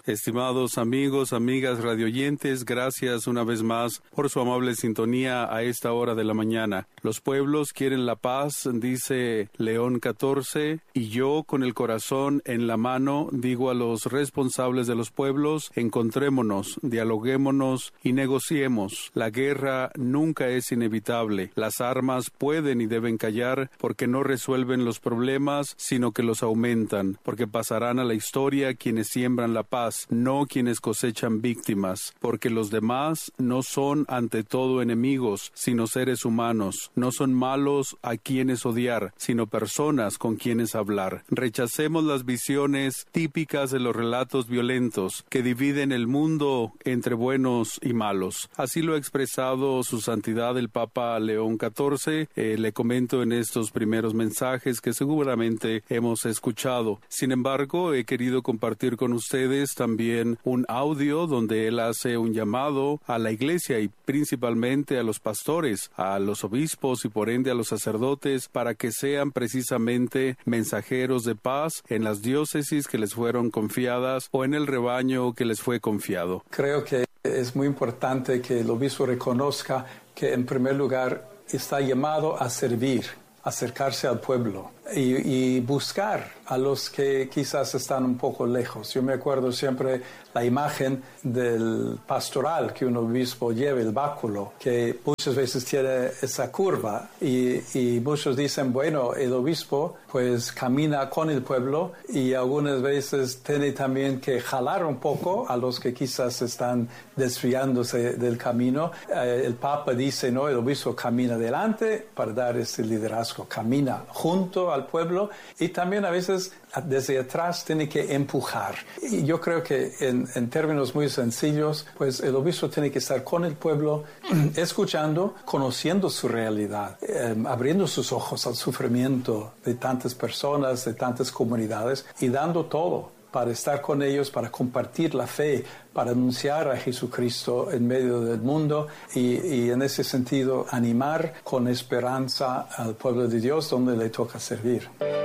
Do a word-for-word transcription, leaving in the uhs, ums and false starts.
Estimados amigos, amigas radioyentes, gracias una vez más por su amable sintonía a esta hora de la mañana. Los pueblos quieren la paz, dice León catorce, y yo con el corazón en la mano digo a los responsables de los pueblos, encontrémonos, dialoguémonos y negociemos. La guerra nunca es inevitable. Las armas pueden y deben callar porque no resuelven los problemas, sino que los aumentan, porque pasarán a la historia quienes siembran la paz, no quienes cosechan víctimas, porque los demás no son ante todo enemigos, sino seres humanos, no son malos a quienes odiar, sino personas con quienes hablar. Rechacemos las visiones típicas de los relatos violentos que dividen el mundo entre buenos y malos. Así lo ha expresado su santidad el Papa León catorce, eh, le comento en estos primeros mensajes que seguramente hemos escuchado. Sin embargo, he querido compartir con ustedes también un audio donde él hace un llamado a la iglesia y principalmente a los pastores, a los obispos y por ende a los sacerdotes para que sean precisamente mensajeros de paz en las diócesis que les fueron confiadas o en el rebaño que les fue confiado. Creo que es muy importante que el obispo reconozca que en primer lugar está llamado a servir, acercarse al pueblo y, y buscar a los que quizás están un poco lejos. Yo me acuerdo siempre la imagen del pastoral que un obispo lleva, el báculo, que muchas veces tiene esa curva y, y muchos dicen, bueno, el obispo pues camina con el pueblo y algunas veces tiene también que jalar un poco a los que quizás están desviándose del camino. Eh, el Papa dice, no, el obispo camina adelante para dar ese liderazgo, camina junto al pueblo y también a veces desde atrás tiene que empujar. Y yo creo que en, en términos muy sencillos, pues el obispo tiene que estar con el pueblo, escuchando, conociendo su realidad, eh, abriendo sus ojos al sufrimiento de tantas personas, de tantas comunidades y dando todo para estar con ellos, para compartir la fe, para anunciar a Jesucristo en medio del mundo y, y en ese sentido animar con esperanza al pueblo de Dios donde le toca servir.